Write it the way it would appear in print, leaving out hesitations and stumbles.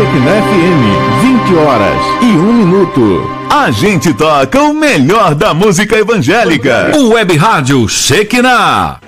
Shekinah FM, 20h01. A gente toca o melhor da música evangélica. O Web Rádio Shekinah.